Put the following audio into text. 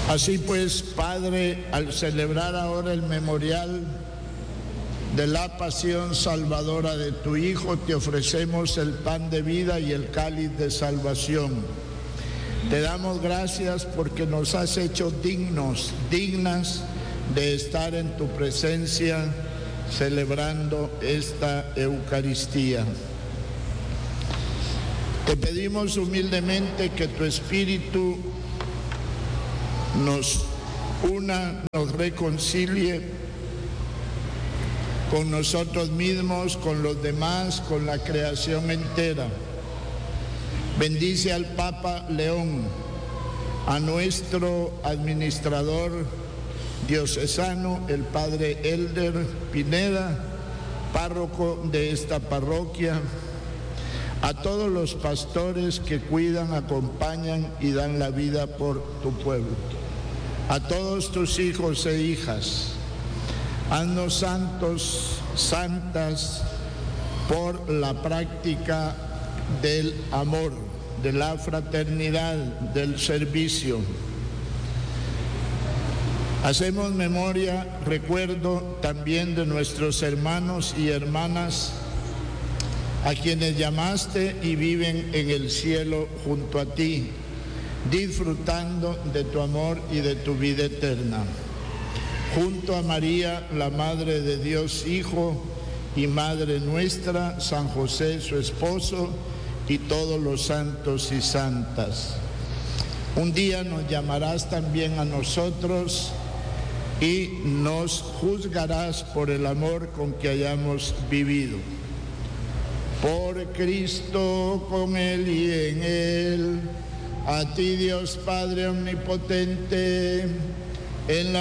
Así pues, Padre, al celebrar ahora el memorial de la pasión salvadora de tu Hijo, te ofrecemos el pan de vida y el cáliz de salvación. Te damos gracias porque nos has hecho dignas de estar en tu presencia celebrando esta Eucaristía. Te pedimos humildemente que tu Espíritu nos una, nos reconcilie con nosotros mismos, con los demás, con la creación entera. Bendice al Papa León, a nuestro administrador diocesano, el Padre Elder Pineda, párroco de esta parroquia, a todos los pastores que cuidan, acompañan y dan la vida por tu pueblo, a todos tus hijos e hijas. Haznos santos, santas, por la práctica del amor, de la fraternidad, del servicio. Hacemos memoria, recuerdo también de nuestros hermanos y hermanas a quienes llamaste y viven en el cielo junto a ti, disfrutando de tu amor y de tu vida eterna. Junto a María, la Madre de Dios Hijo y Madre nuestra, San José, su esposo, y todos los santos y santas. Un día nos llamarás también a nosotros y nos juzgarás por el amor con que hayamos vivido. Por Cristo, con Él y en Él, a ti Dios Padre Omnipotente, en la